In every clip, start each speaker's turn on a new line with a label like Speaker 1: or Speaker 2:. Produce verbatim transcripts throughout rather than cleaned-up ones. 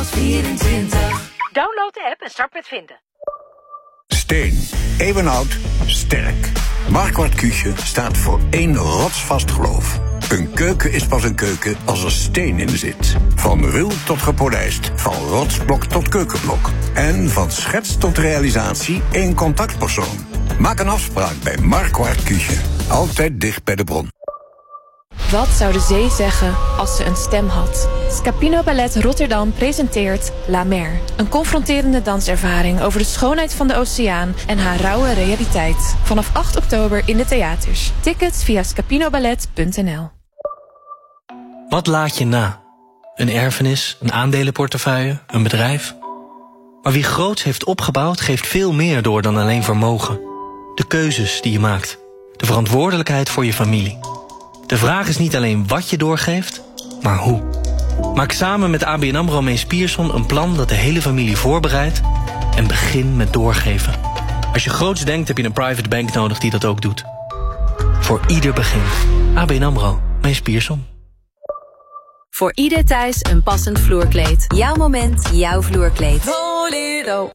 Speaker 1: vierentwintig.
Speaker 2: Download de app en start met vinden.
Speaker 3: Steen, eeuwenoud, sterk. Marquardt Küche staat voor één rotsvast geloof. Een keuken is pas een keuken als er steen in zit. Van ruw tot gepolijst, van rotsblok tot keukenblok. En van schets tot realisatie één contactpersoon. Maak een afspraak bij Marquardt Küche. Altijd dicht bij de bron.
Speaker 4: Wat zou de zee zeggen als ze een stem had? Scapino Ballet Rotterdam presenteert La Mer. Een confronterende danservaring over de schoonheid van de oceaan en haar rauwe realiteit. Vanaf acht oktober in de theaters. Tickets via scapinoballet punt n l.
Speaker 5: Wat laat je na? Een erfenis, een aandelenportefeuille, een bedrijf? Maar wie groots heeft opgebouwd, geeft veel meer door dan alleen vermogen. De keuzes die je maakt. De verantwoordelijkheid voor je familie. De vraag is niet alleen wat je doorgeeft, maar hoe. Maak samen met A B N AMRO Mees Pierson een plan dat de hele familie voorbereidt en begin met doorgeven. Als je groots denkt, heb je een private bank nodig die dat ook doet. Voor ieder begin. A B N AMRO Mees Pierson.
Speaker 6: Voor ieder thuis een passend vloerkleed. Jouw moment, jouw vloerkleed.
Speaker 7: Bolero.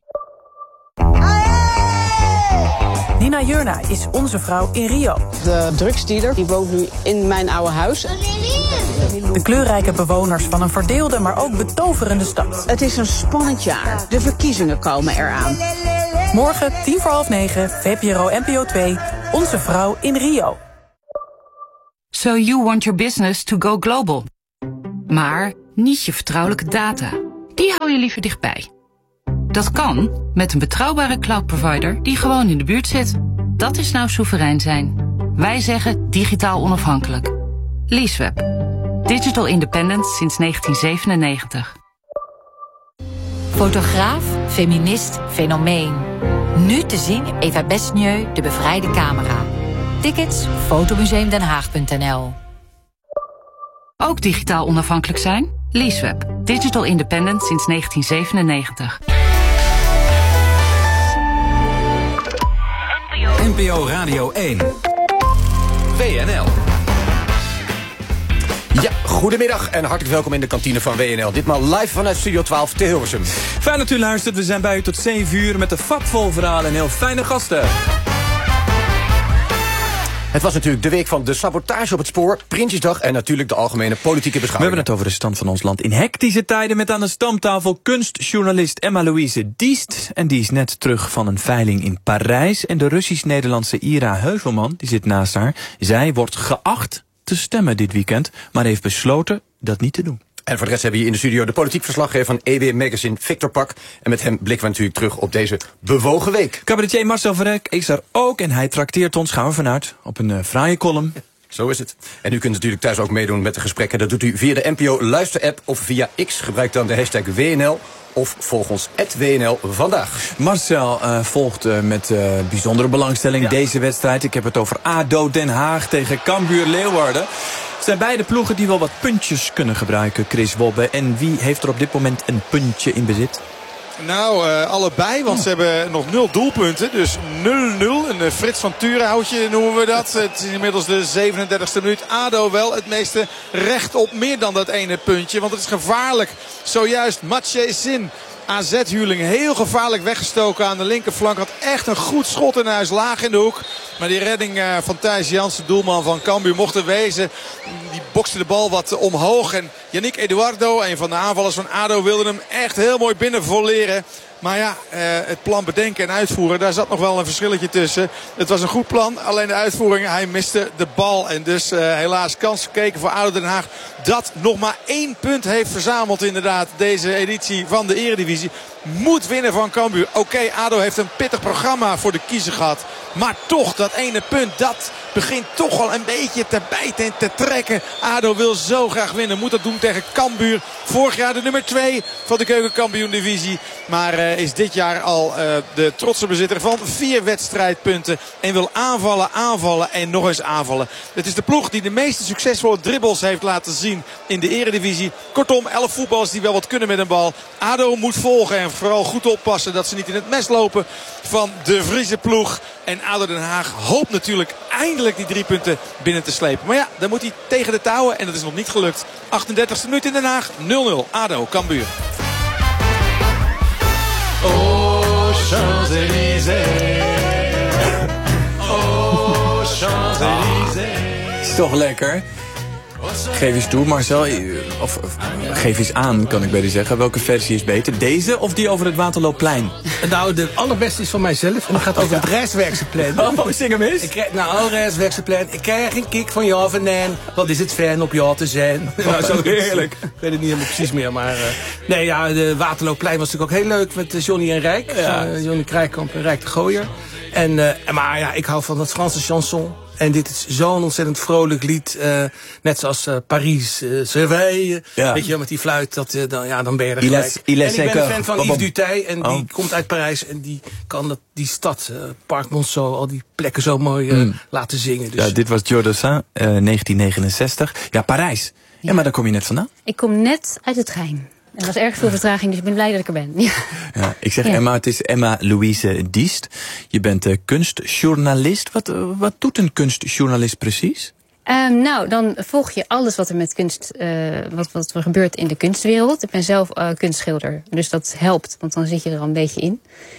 Speaker 7: Nina Jurna is onze vrouw in Rio.
Speaker 8: De drugsdealer die woont nu in mijn oude huis.
Speaker 7: De kleurrijke bewoners van een verdeelde, maar ook betoverende stad.
Speaker 8: Het is een spannend jaar. De verkiezingen komen eraan.
Speaker 7: Morgen, tien voor half negen, V P R O N P O twee, onze vrouw in Rio.
Speaker 9: So you want your business to go global. Maar niet je vertrouwelijke data. Die hou je liever dichtbij. Dat kan met een betrouwbare cloudprovider die gewoon in de buurt zit. Dat is nou soeverein zijn. Wij zeggen digitaal onafhankelijk. Leaseweb. Digital independence sinds negentien zevenennegentig.
Speaker 10: Fotograaf, feminist, fenomeen. Nu te zien Eva Besnieu, de bevrijde camera. Tickets fotomuseumdenhaag punt n l.
Speaker 9: Ook digitaal onafhankelijk zijn? Leaseweb. Digital independence sinds negentien zevenennegentig.
Speaker 11: N P O Radio één. W N L.
Speaker 12: Ja, goedemiddag en hartelijk welkom in de kantine van W N L. Ditmaal live vanuit Studio twaalf te Hilversum.
Speaker 13: Fijn dat u luistert. We zijn bij u tot zeven uur met een vat vol verhalen en heel fijne gasten.
Speaker 12: Het was natuurlijk de week van de sabotage op het spoor, Prinsjesdag en natuurlijk de algemene politieke beschouwing.
Speaker 13: We hebben het over de stand van ons land in hectische tijden met aan de stamtafel kunstjournalist Emma-Louise Diest. En die is net terug van een veiling in Parijs. En de Russisch-Nederlandse Ira Heuvelman, die zit naast haar. Zij wordt geacht te stemmen dit weekend, maar heeft besloten dat niet te doen.
Speaker 12: En voor de rest hebben we hier in de studio de politiek verslaggever van E W Magazine, Victor Pak. En met hem blikken we natuurlijk terug op deze bewogen week.
Speaker 13: Cabaretier Marcel Verrek is er ook en hij trakteert ons, gaan we vanuit, op een uh, fraaie column.
Speaker 12: Zo is het. En u kunt natuurlijk thuis ook meedoen met de gesprekken. Dat doet u via de N P O Luister-app of via X. Gebruik dan de hashtag W N L of volg ons at W N L vandaag.
Speaker 13: Marcel uh, volgt uh, met uh, bijzondere belangstelling ja. deze wedstrijd. Ik heb het over A D O Den Haag tegen Cambuur Leeuwarden. Het zijn beide ploegen die wel wat puntjes kunnen gebruiken, Chris Wobbe. En wie heeft er op dit moment een puntje in bezit?
Speaker 14: Nou, uh, allebei, want ze hebben nog nul doelpunten. Dus nul nul. Een uh, Frits van Turenhoutje noemen we dat. Het is inmiddels de zevenendertigste minuut. A D O wel het meeste recht op meer dan dat ene puntje. Want het is gevaarlijk. Zojuist Mathieu Sin. A Z-huurling heel gevaarlijk weggestoken aan de linkerflank. Had echt een goed schot in huis, laag in de hoek. Maar die redding uh, van Thijs Jansen, doelman van Cambuur, mocht er wezen. Die bokste de bal wat omhoog. En Yannick Eduardo, een van de aanvallers van A D O, wilde hem echt heel mooi binnenvolleren. Maar ja, uh, het plan bedenken en uitvoeren, daar zat nog wel een verschilletje tussen. Het was een goed plan, alleen de uitvoering, hij miste de bal. En dus uh, helaas kans gekeken voor A D O Den Haag. Dat nog maar één punt heeft verzameld inderdaad deze editie van de Eredivisie. Moet winnen van Cambuur. Oké, okay, A D O heeft een pittig programma voor de kiezer gehad. Maar toch, dat ene punt, dat begint toch wel een beetje te bijten en te trekken. A D O wil zo graag winnen. Moet dat doen tegen Cambuur. Vorig jaar de nummer twee van de keukenkampioen-divisie. Maar uh, is dit jaar al uh, de trotse bezitter van vier wedstrijdpunten. En wil aanvallen, aanvallen en nog eens aanvallen. Het is de ploeg die de meeste succesvolle dribbles heeft laten zien in de Eredivisie. Kortom, elf voetballers die wel wat kunnen met een bal. A D O moet volgen en vooral goed oppassen dat ze niet in het mes lopen van de Friese ploeg. En A D O Den Haag hoopt natuurlijk eindelijk die drie punten binnen te slepen. Maar ja, dan moet hij tegen de touwen en dat is nog niet gelukt. achtendertigste minuut in Den Haag, nul nul. A D O, Cambuur.
Speaker 5: Oh, Champs-Élysées. Oh, Champs-Élysées.
Speaker 13: Is toch lekker? Geef eens toe, Marcel. Of, of geef eens aan, kan ik beter zeggen. Welke versie is beter? Deze of die over het Waterloopplein?
Speaker 1: Nou, de allerbeste is van mijzelf. En dat gaat over het reiswerksenplan.
Speaker 13: Oh, zing hem eens.
Speaker 1: Ik krijg, nou, reiswerksenplan. Ik krijg een kick van jou van nee. Wat is het fijn op jou te zijn?
Speaker 13: Oh, nou, zo heerlijk.
Speaker 1: Ik weet het niet helemaal precies meer, maar... Uh, nee, ja, de Waterloopplein was natuurlijk ook heel leuk met uh, Johnny en Rijk. Ja. Uh, Johnny Krijkamp en Rijk de Gooier. En, uh, maar ja, ik hou van dat Franse chanson. En dit is zo'n ontzettend vrolijk lied. Uh, net zoals uh, Paris, uh, Seville. Ja. Weet je, met die fluit, dat, uh, dan, ja, dan ben je er gelijk.
Speaker 13: Il est, il est
Speaker 1: en ik ben een fan van
Speaker 13: Yves
Speaker 1: Yves Duteil. En die
Speaker 13: oh.
Speaker 1: komt uit Parijs. En die kan dat, die stad, uh, Parc Monceau, al die plekken zo mooi uh, mm. laten zingen. Dus.
Speaker 13: Ja, dit was Jodassin, uh, negentien negenenzestig. Ja, Parijs. Ja. ja, maar daar kom je net vandaan.
Speaker 15: Ik kom net uit de trein. Er was erg veel vertraging, dus ik ben blij dat ik er ben. Ja.
Speaker 13: Ja, ik zeg
Speaker 15: ja.
Speaker 13: Emma, het is Emma Louise Diest. Je bent uh, kunstjournalist. Wat, uh, wat doet een kunstjournalist precies?
Speaker 15: Um, nou, dan volg je alles wat er met kunst, uh, wat, wat er gebeurt in de kunstwereld. Ik ben zelf uh, kunstschilder, dus dat helpt, want dan zit je er al een beetje in.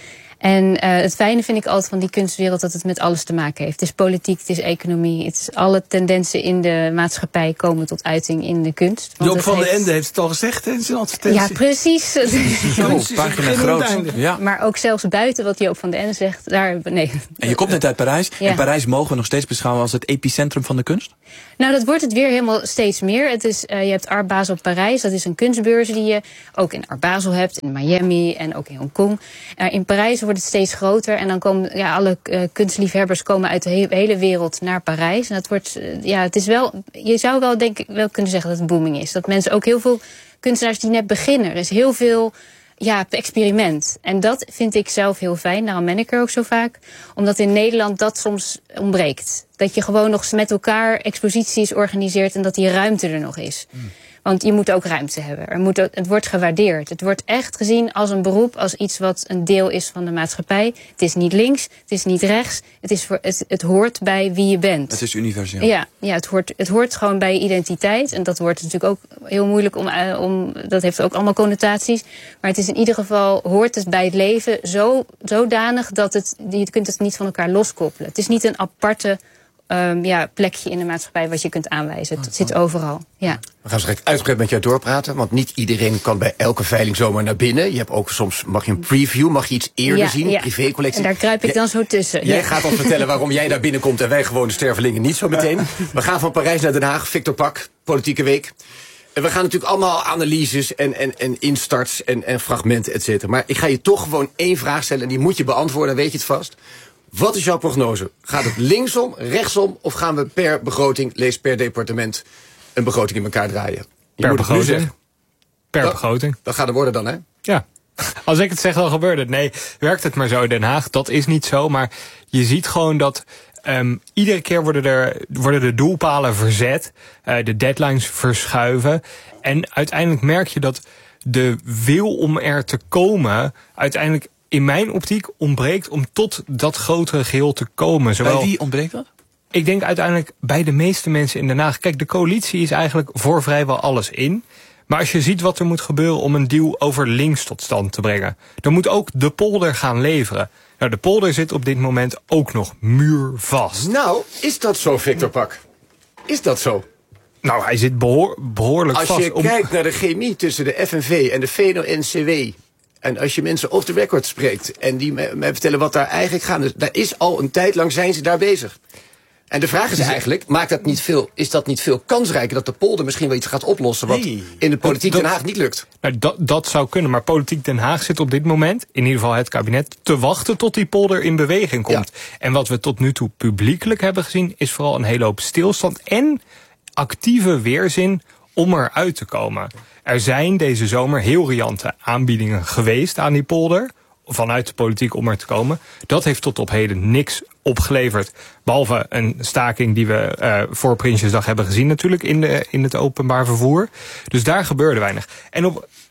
Speaker 15: En uh, het fijne vind ik altijd van die kunstwereld dat het met alles te maken heeft. Het is politiek, het is economie, het is alle tendensen in de maatschappij komen tot uiting in de kunst. Want
Speaker 1: Joop van
Speaker 15: heeft...
Speaker 1: den Ende heeft het al gezegd, hè, in zijn advertentie.
Speaker 15: Ja, precies.
Speaker 13: Oh, pagina groot. Ja.
Speaker 15: Maar ook zelfs buiten wat Joop van den Ende zegt, daar, nee.
Speaker 13: En je komt net uit Parijs.
Speaker 15: Ja.
Speaker 13: En Parijs mogen we nog steeds beschouwen als het epicentrum van de kunst?
Speaker 15: Nou, dat wordt het weer helemaal steeds meer. Het is, uh, je hebt Art Basel Parijs, dat is een kunstbeurs die je ook in Art Basel hebt, in Miami en ook in Hongkong. Uh, in Parijs wordt het steeds groter en dan komen ja, alle uh, kunstliefhebbers komen uit de he- hele wereld naar Parijs. En dat wordt, uh, ja, het is wel, je zou wel denk ik wel kunnen zeggen dat het booming is. Dat mensen ook heel veel kunstenaars die net beginnen, er is heel veel ja, experiment. En dat vind ik zelf heel fijn, daarom ben ik er ook zo vaak. Omdat in Nederland dat soms ontbreekt. Dat je gewoon nog met elkaar exposities organiseert en dat die ruimte er nog is. Mm. Want je moet ook ruimte hebben. Er moet ook, het wordt gewaardeerd. Het wordt echt gezien als een beroep, als iets wat een deel is van de maatschappij. Het is niet links, het is niet rechts. Het, is voor, het, het hoort bij wie je bent.
Speaker 13: Het is universeel.
Speaker 15: Ja, ja het, hoort, het hoort gewoon bij je identiteit. En dat wordt natuurlijk ook heel moeilijk om, uh, om... Dat heeft ook allemaal connotaties. Maar het is in ieder geval, hoort het bij het leven zo, zodanig dat het, je kunt het niet van elkaar loskoppelen. Het is niet een aparte... Um, ja, plekje in de maatschappij wat je kunt aanwijzen. Het zit overal. Ja.
Speaker 12: We gaan straks uitgebreid met jou doorpraten, want niet iedereen kan bij elke veiling zomaar naar binnen. Je hebt ook soms, mag je een preview, mag je iets eerder
Speaker 15: ja,
Speaker 12: zien,
Speaker 15: ja.
Speaker 12: privécollectie.
Speaker 15: En daar kruip ik dan zo tussen.
Speaker 12: Jij
Speaker 15: ja.
Speaker 12: gaat ons vertellen waarom jij daar binnenkomt en wij gewone stervelingen niet zo meteen. We gaan van Parijs naar Den Haag, Victor Pak, Politieke Week. En we gaan natuurlijk allemaal analyses en, en, en instarts en, en fragmenten, et cetera. Maar ik ga je toch gewoon één vraag stellen en die moet je beantwoorden, weet je het vast. Wat is jouw prognose? Gaat het linksom, rechtsom of gaan we per begroting, lees per departement, een begroting in elkaar draaien? Je
Speaker 16: per
Speaker 12: moet
Speaker 16: begroting.
Speaker 12: Het nu zeggen.
Speaker 16: Per
Speaker 12: dat,
Speaker 16: begroting.
Speaker 12: Dat gaat er worden dan, hè?
Speaker 16: Ja. Als ik het zeg, dan gebeurt het. Nee, werkt het maar zo in Den Haag. Dat is niet zo, maar je ziet gewoon dat... Um, iedere keer worden, er, worden de doelpalen verzet, uh, de deadlines verschuiven. En uiteindelijk merk je dat de wil om er te komen uiteindelijk in mijn optiek ontbreekt om tot dat grotere geheel te komen. Zowel,
Speaker 13: bij wie ontbreekt dat?
Speaker 16: Ik denk uiteindelijk bij de meeste mensen in Den Haag. Kijk, de coalitie is eigenlijk voor vrijwel alles in. Maar als je ziet wat er moet gebeuren om een deal over links tot stand te brengen, dan moet ook de polder gaan leveren. Nou, de polder zit op dit moment ook nog muurvast.
Speaker 12: Nou, is dat zo, Victor Pak? Is dat zo?
Speaker 16: Nou, hij zit behoor, behoorlijk
Speaker 12: als
Speaker 16: vast.
Speaker 12: Als je
Speaker 16: om...
Speaker 12: kijkt naar de chemie tussen de F N V en de V N O N C W... en als je mensen off the record spreekt en die mij vertellen wat daar eigenlijk gaat... dus daar is al een tijd lang zijn ze daar bezig. En de vraag is eigenlijk, maakt dat niet veel, is dat niet veel kansrijker dat de polder misschien wel iets gaat oplossen wat nee. in de politiek
Speaker 16: dat,
Speaker 12: Den Haag niet lukt?
Speaker 16: Nou, dat, dat zou kunnen, maar politiek Den Haag zit op dit moment, in ieder geval het kabinet, te wachten tot die polder in beweging komt. Ja. En wat we tot nu toe publiekelijk hebben gezien is vooral een hele hoop stilstand en actieve weerzin om eruit te komen. Er zijn deze zomer heel riante aanbiedingen geweest aan die polder vanuit de politiek om er te komen. Dat heeft tot op heden niks opgeleverd. Behalve een staking die we uh, voor Prinsjesdag hebben gezien natuurlijk in, de, in het openbaar vervoer. Dus daar gebeurde weinig. En op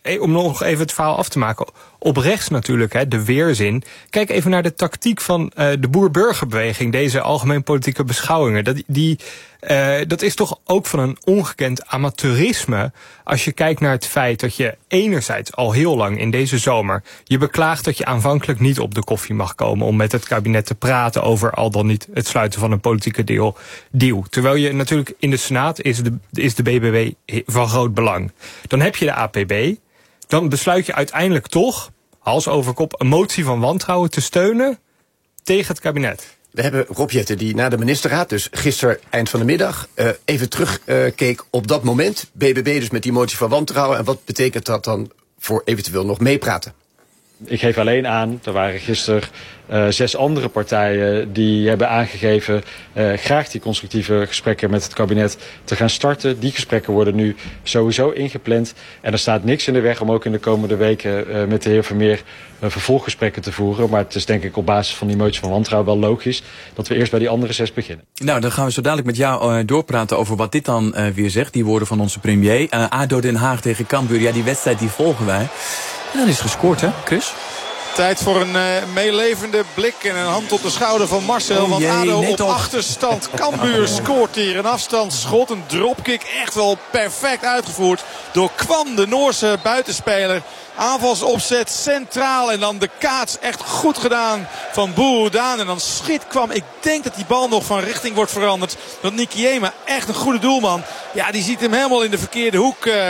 Speaker 16: om nog even het verhaal af te maken. Op rechts natuurlijk, hè, de weerzin. Kijk even naar de tactiek van uh, de boer-burgerbeweging. Deze algemeen politieke beschouwingen. Dat, die, uh, dat is toch ook van een ongekend amateurisme. Als je kijkt naar het feit dat je enerzijds al heel lang in deze zomer je beklaagt dat je aanvankelijk niet op de koffie mag komen om met het kabinet te praten over al dan niet het sluiten van een politieke deal. deal. Terwijl je natuurlijk in de Senaat is de, is de B B B van groot belang. Dan heb je de A P B. Dan besluit je uiteindelijk toch, hals over kop, een motie van wantrouwen te steunen tegen het kabinet.
Speaker 12: We hebben Rob Jetten die na de ministerraad, dus gisteren eind van de middag, uh, even terugkeek uh, op dat moment. B B B dus met die motie van wantrouwen. En wat betekent dat dan voor eventueel nog meepraten?
Speaker 17: Ik geef alleen aan, er waren gisteren uh, zes andere partijen die hebben aangegeven uh, graag die constructieve gesprekken met het kabinet te gaan starten. Die gesprekken worden nu sowieso ingepland. En er staat niks in de weg om ook in de komende weken uh, met de heer Vermeer uh, vervolggesprekken te voeren. Maar het is denk ik op basis van die motie van wantrouwen wel logisch dat we eerst bij die andere zes beginnen.
Speaker 13: Nou, dan gaan we zo dadelijk met jou uh, doorpraten over wat dit dan uh, weer zegt. Die woorden van onze premier. Uh, A D O Den Haag tegen Cambuur. Ja, die wedstrijd die volgen wij. En dan is gescoord, hè, Chris?
Speaker 14: Tijd voor een uh, meelevende blik en een hand op de schouder van Marcel.
Speaker 13: Oh jee,
Speaker 14: want A D O op
Speaker 13: op.
Speaker 14: achterstand. Cambuur scoort hier een afstandsschot. Een dropkick echt wel perfect uitgevoerd door Kwan, de Noorse buitenspeler. Aanvalsopzet centraal en dan de kaats echt goed gedaan van Boeroedaan. En dan schiet Kwam. Ik denk dat die bal nog van richting wordt veranderd. Want Nikiema, echt een goede doelman. Ja, die ziet hem helemaal in de verkeerde hoek uh,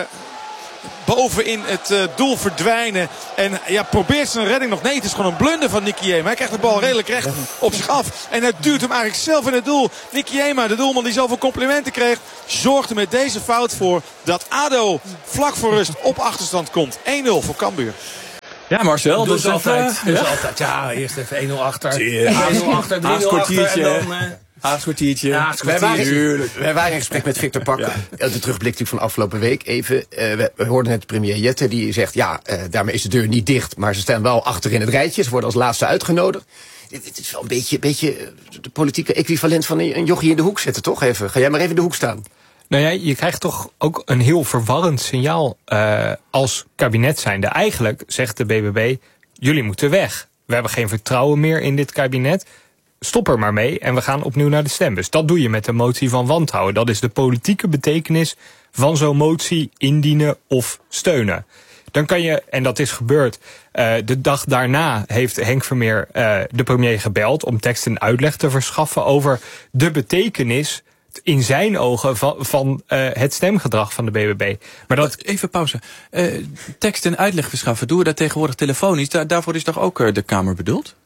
Speaker 14: bovenin het uh, doel verdwijnen. En ja, probeert zijn redding nog. Nee, het is gewoon een blunder van Nikiema. Hij krijgt de bal redelijk recht op zich af. En hij duwt hem eigenlijk zelf in het doel. Nikiema, de doelman die zoveel complimenten kreeg, zorgde met deze fout voor dat A D O vlak voor rust op achterstand komt. één nul voor Cambuur.
Speaker 13: Ja, Marcel,
Speaker 1: dat is altijd.
Speaker 13: Ja?
Speaker 1: Dus altijd. Ja, eerst even één nul achter. één nul achter, drie nul achter. En dan... Uh,
Speaker 13: Haags kwartiertje.
Speaker 12: Ja, wij, waren, wij waren in gesprek met Victor Pak. Ja. De terugblik natuurlijk van afgelopen week. Even, uh, we, we hoorden net premier Jetten die zegt, ja, uh, daarmee is de deur niet dicht. Maar ze staan wel achter in het rijtje. Ze worden als laatste uitgenodigd. Dit, dit is wel een beetje, beetje de politieke equivalent van een jochie in de hoek zetten, toch? Even. Ga jij maar even in de hoek staan.
Speaker 16: Nou ja, je krijgt toch ook een heel verwarrend signaal uh, als kabinet zijnde. Eigenlijk zegt de B B B, jullie moeten weg. We hebben geen vertrouwen meer in dit kabinet. Stop er maar mee en we gaan opnieuw naar de stembus. Dat doe je met de motie van wantrouwen. Dat is de politieke betekenis van zo'n motie indienen of steunen. Dan kan je, en dat is gebeurd, uh, de dag daarna heeft Henk Vermeer uh, de premier gebeld om tekst en uitleg te verschaffen over de betekenis in zijn ogen van, van uh, het stemgedrag van de B B B. Maar dat...
Speaker 13: Even pauze. Uh, tekst en uitleg verschaffen, doen we dat tegenwoordig telefonisch? Daar, daarvoor is toch ook uh, de Kamer bedoeld?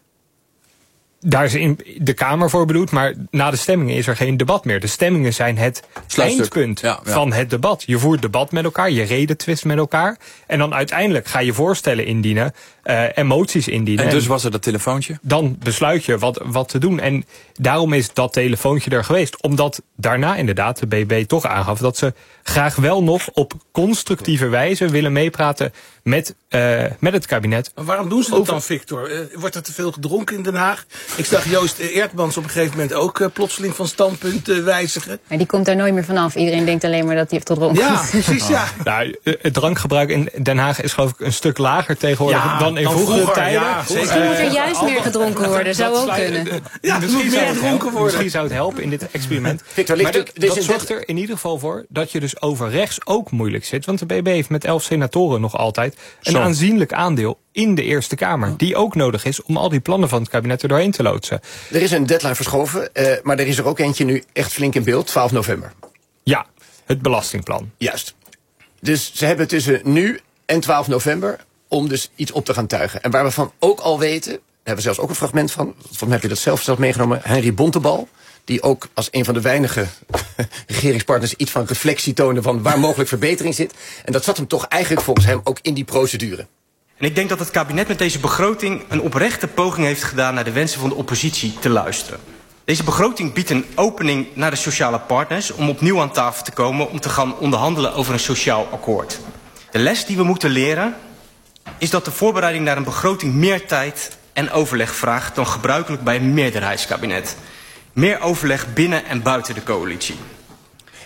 Speaker 16: Daar is in de Kamer voor bedoeld, maar na de stemmingen is er geen debat meer. De stemmingen zijn het
Speaker 13: Sluitstuk.
Speaker 16: eindpunt
Speaker 13: ja, ja.
Speaker 16: van het debat. Je voert debat met elkaar, je redetwist met elkaar. En dan uiteindelijk ga je voorstellen indienen uh, en moties indienen.
Speaker 13: En dus was er dat telefoontje?
Speaker 16: Dan besluit je wat, wat te doen. En daarom is dat telefoontje er geweest. Omdat daarna inderdaad de B B toch aangaf dat ze graag wel nog op constructieve wijze willen meepraten met, uh, met het kabinet.
Speaker 1: Maar waarom doen ze dat dan, Victor? Uh, wordt er te veel gedronken in Den Haag? Ik zag Joost Eertmans op een gegeven moment ook uh, plotseling van standpunt uh, wijzigen.
Speaker 15: Maar die komt daar nooit meer vanaf. Iedereen denkt alleen maar dat hij heeft gedronken.
Speaker 1: Ja, precies, ja.
Speaker 16: Nou, het drankgebruik in Den Haag is geloof ik een stuk lager tegenwoordig ja, dan in dan vroegere vroeger, tijden.
Speaker 15: Ja, misschien moet er juist meer gedronken worden. Zou ook kunnen.
Speaker 16: Ja, misschien meer gedronken worden. Misschien zou het helpen in dit experiment.
Speaker 12: Victor,
Speaker 16: maar dat, dat zorgt er in ieder geval voor dat je dus over rechts ook moeilijk zit. Want de B B heeft met elf senatoren nog altijd een Zo. aanzienlijk aandeel in de Eerste Kamer. Die ook nodig is om al die plannen van het kabinet er doorheen te loodsen.
Speaker 12: Er is een deadline verschoven, uh, maar er is er ook eentje nu echt flink in beeld, twaalf november.
Speaker 16: Ja, het belastingplan.
Speaker 12: Juist. Dus ze hebben tussen nu en twaalf november om dus iets op te gaan tuigen. En waar we van ook al weten, daar hebben we zelfs ook een fragment van, van heb je dat zelf zelf meegenomen, Henry Bontebal, die ook als een van de weinige regeringspartners iets van reflectie toonde van waar mogelijk verbetering zit. En dat zat hem toch eigenlijk volgens hem ook in die procedure.
Speaker 18: En ik denk dat het kabinet met deze begroting een oprechte poging heeft gedaan naar de wensen van de oppositie te luisteren. Deze begroting biedt een opening naar de sociale partners om opnieuw aan tafel te komen om te gaan onderhandelen over een sociaal akkoord. De les die we moeten leren is dat de voorbereiding naar een begroting meer tijd en overleg vraagt dan gebruikelijk bij een meerderheidskabinet. Meer overleg binnen en buiten de coalitie.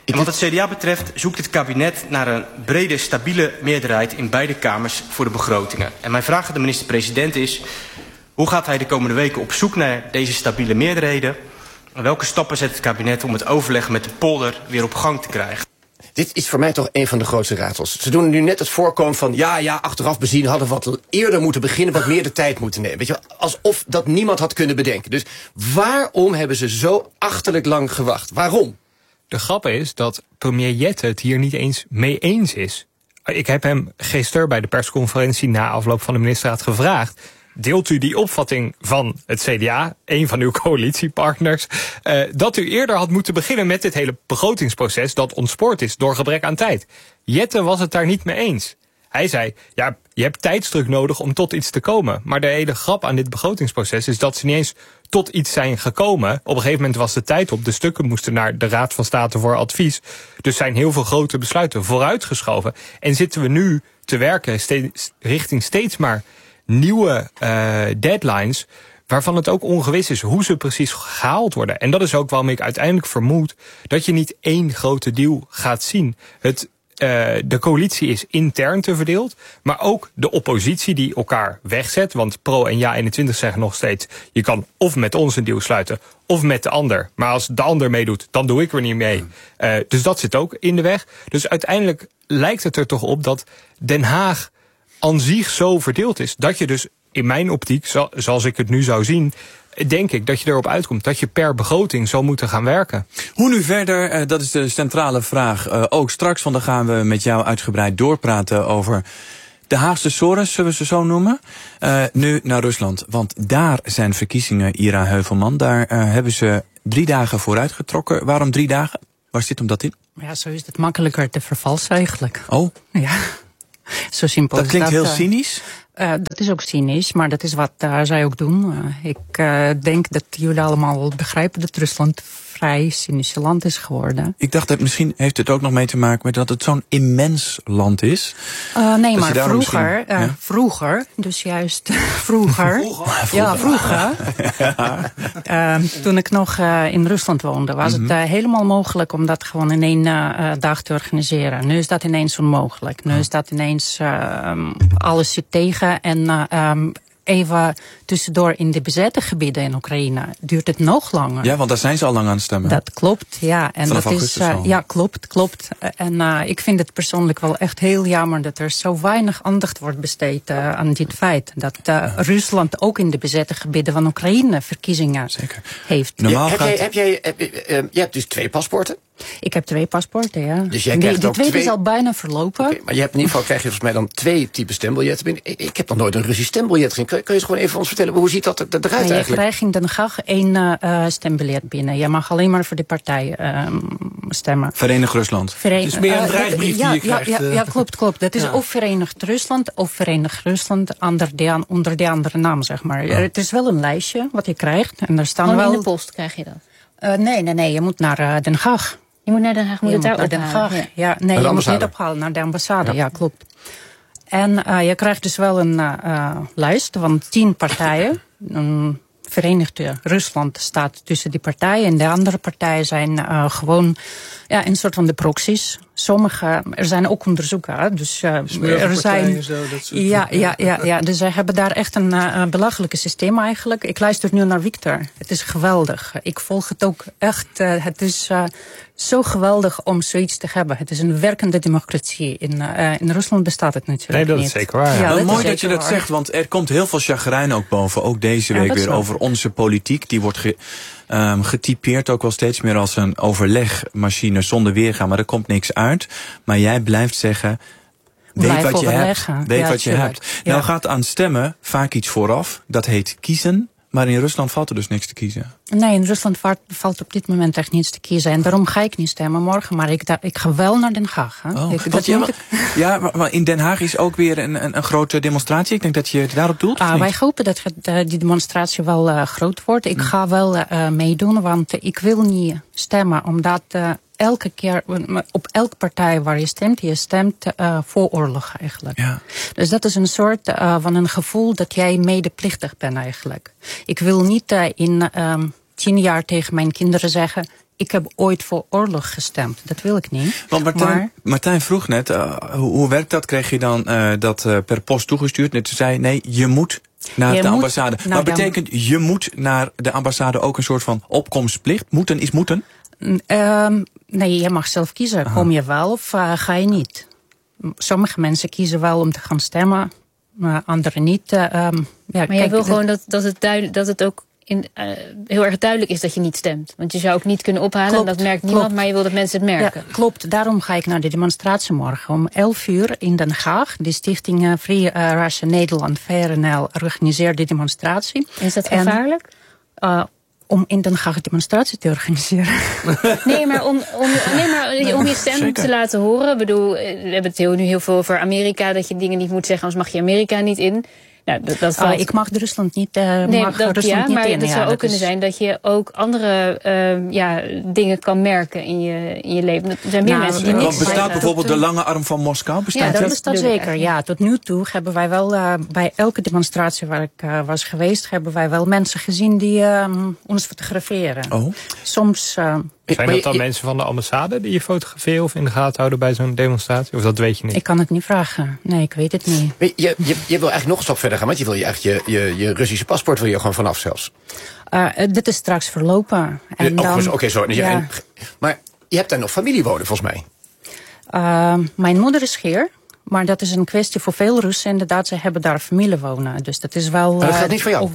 Speaker 18: En wat het C D A betreft zoekt het kabinet naar een brede, stabiele meerderheid in beide kamers voor de begrotingen. En mijn vraag aan de minister-president is: hoe gaat hij de komende weken op zoek naar deze stabiele meerderheden? En welke stappen zet het kabinet om het overleg met de polder weer op gang te krijgen?
Speaker 12: Dit is voor mij toch een van de grootste raadsels. Ze doen nu net het voorkomen van, ja, ja, achteraf bezien hadden we wat eerder moeten beginnen, wat meer de tijd moeten nemen. Weet je, alsof dat niemand had kunnen bedenken. Dus waarom hebben ze zo achterlijk lang gewacht? Waarom?
Speaker 16: De grap is dat premier Jette het hier niet eens mee eens is. Ik heb hem gisteren bij de persconferentie na afloop van de ministerraad gevraagd: deelt u die opvatting van het C D A, een van uw coalitiepartners, uh, dat u eerder had moeten beginnen met dit hele begrotingsproces dat ontspoord is door gebrek aan tijd? Jette was het daar niet mee eens. Hij zei, ja, je hebt tijdsdruk nodig om tot iets te komen. Maar de hele grap aan dit begrotingsproces is dat ze niet eens tot iets zijn gekomen. Op een gegeven moment was de tijd op. De stukken moesten naar de Raad van State voor advies. Dus zijn heel veel grote besluiten vooruitgeschoven. En zitten we nu te werken steeds, richting steeds maar nieuwe uh, deadlines, waarvan het ook ongewis is hoe ze precies gehaald worden. En dat is ook waarom ik uiteindelijk vermoed dat je niet één grote deal gaat zien. Het, uh, de coalitie is intern te verdeeld, maar ook de oppositie die elkaar wegzet. Want Pro en Ja eenentwintig zeggen nog steeds, je kan of met ons een deal sluiten of met de ander. Maar als de ander meedoet, dan doe ik er niet mee. Uh, dus dat zit ook in de weg. Dus uiteindelijk lijkt het er toch op dat Den Haag aan zich zo verdeeld is, dat je dus in mijn optiek, zoals ik het nu zou zien, denk ik dat je erop uitkomt dat je per begroting zou moeten gaan werken.
Speaker 13: Hoe nu verder? Uh, dat is de centrale vraag. Uh, ook straks, want dan gaan we met jou uitgebreid doorpraten over de Haagse sores, zullen we ze zo noemen. Uh, nu naar Rusland, want daar zijn verkiezingen, Ira Heuvelman. Daar uh, hebben ze drie dagen vooruitgetrokken. Waarom drie dagen? Waar zit hem dat in?
Speaker 19: Ja, zo is het makkelijker te vervalsen eigenlijk.
Speaker 13: Oh?
Speaker 19: Ja. Zo simpel
Speaker 13: dat klinkt
Speaker 19: is dat,
Speaker 13: heel cynisch.
Speaker 19: Uh, dat is ook cynisch, maar dat is wat uh, zij ook doen. Uh, ik uh, denk dat jullie allemaal begrijpen dat Rusland vrij cynische land is geworden.
Speaker 13: Ik dacht dat misschien heeft het ook nog mee te maken met dat het zo'n immens land is.
Speaker 19: Uh, nee, maar vroeger, uh, ja? vroeger, dus juist vroeger, vroeger. ja, vroeger, ja. uh, toen ik nog uh, in Rusland woonde, was mm-hmm. het uh, helemaal mogelijk om dat gewoon in één uh, dag te organiseren. Nu is dat ineens onmogelijk. Nu is dat ineens, uh, alles zit tegen en uh, um, even tussendoor in de bezette gebieden in Oekraïne duurt het nog langer.
Speaker 13: Ja, want daar zijn ze al lang aan het stemmen.
Speaker 19: Dat klopt, ja. En
Speaker 13: Vanaf
Speaker 19: dat is, uh, ja, klopt, klopt. En uh, ik vind het persoonlijk wel echt heel jammer dat er zo weinig aandacht wordt besteed uh, aan dit feit. Dat uh, ja. Rusland ook in de bezette gebieden van Oekraïne verkiezingen Zeker. heeft.
Speaker 12: Normaal ja, heb, jij, heb jij, heb, uh, uh, je hebt dus twee paspoorten?
Speaker 19: Ik heb twee paspoorten, ja.
Speaker 12: Dus jij krijgt
Speaker 19: die
Speaker 12: ook
Speaker 19: tweede
Speaker 12: twee...
Speaker 19: is al bijna verlopen.
Speaker 12: Okay, maar je hebt in ieder geval krijg je volgens mij dan twee typen stembiljetten. Ik, ik heb nog nooit een Russisch stembiljet gezien. Kun je, kun je eens gewoon even ons vertellen, hoe ziet dat eruit ja, eigenlijk?
Speaker 19: Je krijgt in Den Haag één uh, stembiljet binnen. Je mag alleen maar voor de partij uh, stemmen.
Speaker 13: Verenigd Rusland.
Speaker 1: Veren... Dus meer een dreigbrief die
Speaker 19: uh,
Speaker 1: je krijgt.
Speaker 19: Ja, ja, ja, klopt, klopt. Dat is ja. of Verenigd Rusland of Verenigd Rusland onder de, onder de andere naam, zeg maar. Ja. Het is wel een lijstje wat je krijgt. En daar staan
Speaker 15: oh,
Speaker 19: wel...
Speaker 15: in de post krijg je dat?
Speaker 19: Uh, nee, nee, nee. Je moet naar uh, Den Haag.
Speaker 15: Je moet naar Den Haag, moet
Speaker 19: je
Speaker 15: het daar
Speaker 19: moet naar Den Haag. Ja, ja nee, je moet niet ophalen naar de ambassade. Ja, ja klopt. En uh, je krijgt dus wel een uh, lijst van tien partijen. Um, Verenigde Rusland staat tussen die partijen. En de andere partijen zijn uh, gewoon ja, een soort van de proxies. Sommige, er zijn ook onderzoeken. Hè? Dus uh, er zijn.
Speaker 1: Zo, dat soort
Speaker 19: ja, ja, ja, ja, dus zij hebben daar echt een uh, belachelijke systeem eigenlijk. Ik luister nu naar Victor. Het is geweldig. Ik volg het ook echt. Uh, het is uh, zo geweldig om zoiets te hebben. Het is een werkende democratie. In, uh, in Rusland bestaat het natuurlijk
Speaker 16: niet. Nee, dat
Speaker 19: niet.
Speaker 16: is zeker waar. Ja.
Speaker 13: Ja,
Speaker 19: Ja,
Speaker 13: mooi dat je dat zegt, want er komt heel veel chagrijn ook boven. Ook deze week ja, weer over onze politiek. Die wordt ge, um, getypeerd ook wel steeds meer als een overlegmachine zonder weergaan. Maar er komt niks uit. Maar jij blijft zeggen, weet
Speaker 19: Blijf
Speaker 13: wat je hebt. Weet
Speaker 19: ja,
Speaker 13: wat je
Speaker 19: tuurlijk.
Speaker 13: hebt. Ja. Nou gaat aan stemmen vaak iets vooraf. Dat heet kiezen. Maar in Rusland valt er dus niks te kiezen.
Speaker 19: Nee, in Rusland valt op dit moment echt niets te kiezen. En daarom ga ik niet stemmen morgen. Maar ik, ik ga wel naar Den Haag. Hè.
Speaker 13: Oh,
Speaker 19: ik,
Speaker 13: dat ja, ik... ja, maar in Den Haag is ook weer een, een, een grote demonstratie. Ik denk dat je het daarop doelt.
Speaker 19: Ah, wij hopen dat het, die demonstratie wel uh, groot wordt. Ik ga wel uh, meedoen, want ik wil niet stemmen. Omdat uh, elke keer, op elke partij waar je stemt, je stemt uh, voor oorlog eigenlijk.
Speaker 13: Ja.
Speaker 19: Dus dat is een soort uh, van een gevoel dat jij medeplichtig bent eigenlijk. Ik wil niet uh, in um, tien jaar tegen mijn kinderen zeggen, ik heb ooit voor oorlog gestemd. Dat wil ik niet.
Speaker 13: Want Martijn,
Speaker 19: maar,
Speaker 13: Martijn vroeg net, uh, hoe, hoe werkt dat? Kreeg je dan uh, dat uh, per post toegestuurd? Net zei nee, je moet naar
Speaker 19: je
Speaker 13: de
Speaker 19: moet,
Speaker 13: ambassade.
Speaker 19: nou,
Speaker 13: maar betekent je moet naar de ambassade ook een soort van opkomstplicht? Moeten is moeten?
Speaker 19: Uh, nee, je mag zelf kiezen. Aha. Kom je wel of uh, ga je niet? Sommige mensen kiezen wel om te gaan stemmen, maar anderen niet. Uh, um, ja,
Speaker 15: maar
Speaker 19: kijk,
Speaker 15: je wil gewoon dat, dat, het duidelijk, dat het ook in, uh, heel erg duidelijk is dat je niet stemt. Want je zou ook niet kunnen ophalen, klopt, en dat merkt niemand, klopt. Maar je wil dat mensen het merken.
Speaker 19: Ja, klopt, daarom ga ik naar de demonstratie morgen om elf uur in Den Haag. De stichting uh, Free uh, Russia Nederland, V R N L, organiseert die demonstratie.
Speaker 15: Is dat gevaarlijk?
Speaker 19: En, uh, om in Den Haag demonstratie te organiseren.
Speaker 15: Nee, maar om, om, nee, maar om je stem Zeker. te laten horen. Ik bedoel, we hebben het heel, nu heel veel over Amerika, dat je dingen niet moet zeggen, anders mag je Amerika niet in. Nou, dat, dat valt...
Speaker 19: uh, ik mag Rusland niet, uh,
Speaker 15: nee,
Speaker 19: mag
Speaker 15: dat,
Speaker 19: Rusland
Speaker 15: ja,
Speaker 19: niet
Speaker 15: maar
Speaker 19: in.
Speaker 15: het
Speaker 19: Ja,
Speaker 15: zou ook
Speaker 19: dat
Speaker 15: kunnen
Speaker 19: is...
Speaker 15: zijn dat je ook andere uh, ja, dingen kan merken in je, in je leven. Er zijn meer nou, mensen die
Speaker 13: uh,
Speaker 15: niet
Speaker 13: bestaat bijvoorbeeld de lange arm van Moskou? Bestaat
Speaker 19: ja, dat
Speaker 13: het?
Speaker 19: bestaat zeker. Ja, tot nu toe hebben wij wel uh, bij elke demonstratie waar ik uh, was geweest, hebben wij wel mensen gezien die uh, ons fotograferen.
Speaker 13: Oh.
Speaker 19: Soms... Uh,
Speaker 16: Zijn dat dan mensen van de ambassade die je fotograferen of in de gaten houden bij zo'n demonstratie? Of dat weet je niet?
Speaker 19: Ik kan het niet vragen. Nee, ik weet het niet.
Speaker 12: Je, je, je wil eigenlijk nog een stap verder gaan, want je wil je eigenlijk je, je, je Russische paspoort wil je gewoon vanaf zelfs.
Speaker 19: Uh, dit is straks verlopen.
Speaker 12: En oh, Oké, okay, sorry. Ja. Ja, maar je hebt daar nog familie wonen, volgens mij.
Speaker 19: Uh, mijn moeder is hier. Maar dat is een kwestie voor veel Russen. Inderdaad, ze hebben daar familie wonen. Dus dat is wel...
Speaker 12: Maar dat gaat niet voor jou?
Speaker 19: Uh,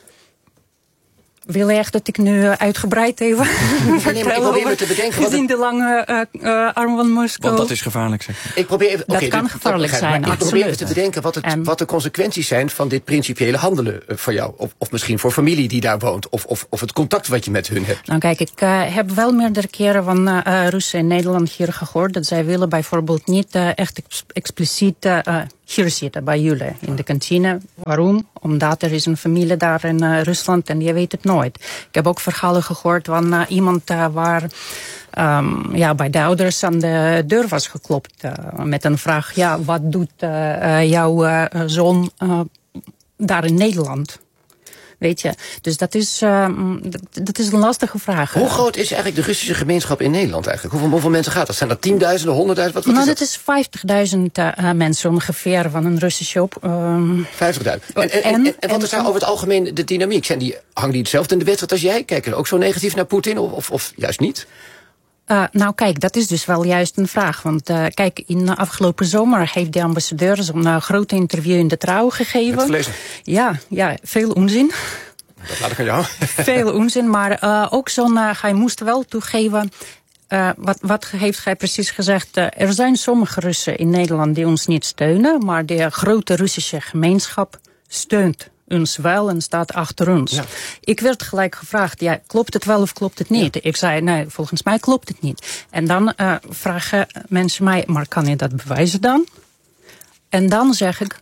Speaker 19: Wil je echt dat ik nu uitgebreid even
Speaker 12: ja, nee, maar ik probeer me te bedenken...
Speaker 19: Gezien de lange uh, uh, arm van Moskou.
Speaker 13: Want dat is gevaarlijk, zeg.
Speaker 12: Ik probeer even,
Speaker 19: dat
Speaker 12: okay,
Speaker 19: kan
Speaker 12: dit,
Speaker 19: gevaarlijk
Speaker 12: dat,
Speaker 19: zijn,
Speaker 12: maar
Speaker 19: absoluut.
Speaker 12: Ik probeer even te bedenken wat, het, en, wat de consequenties zijn van dit principiële handelen uh, voor jou. Of, of misschien voor familie die daar woont. Of, of, of het contact wat je met hun hebt.
Speaker 19: Nou kijk, ik uh, heb wel meerdere keren van uh, Russen in Nederland hier gehoord. Dat zij willen bijvoorbeeld niet uh, echt ex expliciet uh, hier zitten bij jullie in de kantine. Waarom? Omdat er is een familie daar in uh, Rusland en je weet het nooit. Ik heb ook verhalen gehoord van uh, iemand uh, waar um, ja, bij de ouders aan de deur was geklopt. Uh, met een vraag, ja, wat doet uh, uh, jouw uh, zoon uh, daar in Nederland? Weet je, dus dat is, uh, dat, dat is een lastige vraag.
Speaker 12: Hoe groot is eigenlijk de Russische gemeenschap in Nederland eigenlijk? Hoeveel, hoeveel mensen gaat dat? Zijn dat tienduizenden, honderdduizend? Wat, wat
Speaker 19: nou,
Speaker 12: is dat?
Speaker 19: dat is vijftigduizend uh, mensen ongeveer van een Russische op. Um,
Speaker 12: vijftigduizend. En, en, en, en, en wat is daar over het algemeen de dynamiek? Zijn die, hangen die hetzelfde in de wedstrijd als jij? Kijken ze ook zo negatief naar Poetin of, of, of juist niet?
Speaker 19: Uh, nou kijk, dat is dus wel juist een vraag. Want uh, kijk, in de afgelopen zomer heeft de ambassadeur zo'n uh, grote interview in de Trouw gegeven.
Speaker 12: Heb je gelezen?
Speaker 19: Ja, ja, veel onzin.
Speaker 12: Dat laat ik aan jou.
Speaker 19: Veel onzin, maar uh, ook zo'n, uh, hij moest wel toegeven. Uh, wat, wat heeft hij precies gezegd? Uh, er zijn sommige Russen in Nederland die ons niet steunen, maar de grote Russische gemeenschap steunt ons wel en staat achter ons. Ja. Ik werd gelijk gevraagd, ja, klopt het wel of klopt het niet? Ja. Ik zei, nee, volgens mij klopt het niet. En dan uh, vragen mensen mij, maar kan je dat bewijzen dan? En dan zeg ik,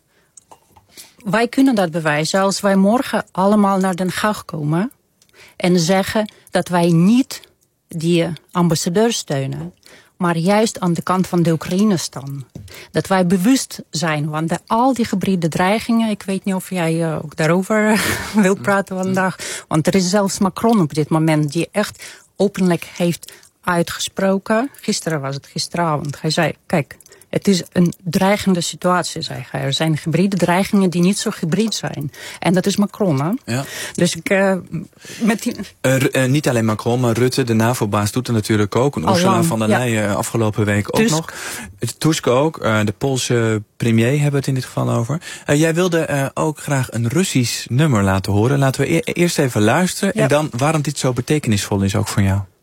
Speaker 19: wij kunnen dat bewijzen als wij morgen allemaal naar Den Haag komen en zeggen dat wij niet die ambassadeur steunen, maar juist aan de kant van de Oekraïne staan. Dat wij bewust zijn, want de, al die hybride dreigingen, ik weet niet of jij uh, ook daarover wil praten vandaag, want er is zelfs Macron op dit moment die echt openlijk heeft uitgesproken. Gisteren was het, gisteravond. Hij zei, kijk, het is een dreigende situatie, zei hij. Er zijn hybride dreigingen die niet zo hybrid zijn. En dat is Macron, hè? Ja. Dus ik... Uh, met die...
Speaker 13: uh, uh, niet alleen Macron, maar Rutte, de NAVO-baas, doet er natuurlijk ook. En Ursula von der Leyen ja. afgelopen week ook Tusk. nog. Tusk ook. Uh, de Poolse premier hebben we het in dit geval over. Uh, jij wilde uh, ook graag een Russisch nummer laten horen. Laten we e eerst even luisteren. Ja. En dan waarom dit zo betekenisvol is ook voor jou.